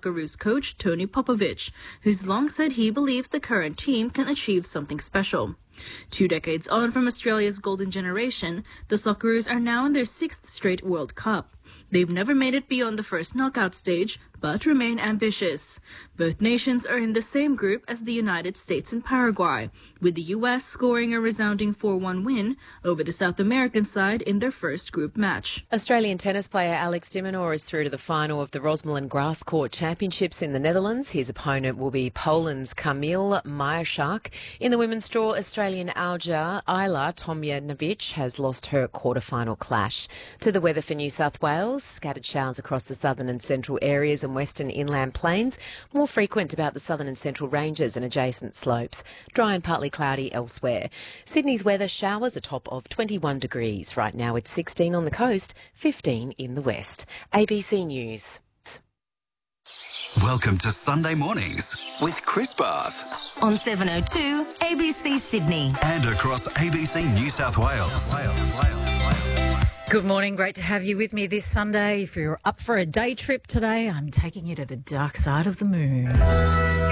Socceroos coach Tony Popovic, who's long said he believes the current team can achieve something special. 2 decades on from Australia's golden generation, the Socceroos are now in their 6th straight World Cup. They've never made it beyond the first knockout stage, but remain ambitious. Both nations are in the same group as the United States and Paraguay, with the US scoring a resounding 4-1 win over the South American side in their first group match. Australian tennis player Alex de Minaur is through to the final of the Rosmalen Grass Court Championships in the Netherlands. His opponent will be Poland's Kamil Majchrzak. In the women's draw, Australian Ayla Tomljanovic has lost her quarter-final clash. To the weather for New South Wales, scattered showers across the southern and central areas and western inland plains, more frequent about the southern and central ranges and adjacent slopes. Dry and partly cloudy elsewhere. Sydney's weather, showers a top of 21 degrees. Right now it's 16 on the coast, 15 in the west. ABC News. Welcome to Sunday Mornings with Chris Bath. On 702 ABC Sydney. And across ABC New South Wales. Good morning. Great to have you with me this Sunday. If you're up for a day trip today, I'm taking you to the dark side of the moon.